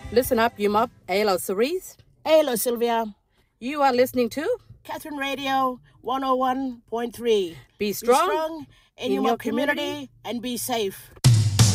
Listen up, Yumup. Hello, Cerise. Hello, Sylvia. You are listening to Catherine Radio 101.3. Be Strong in your community and be safe.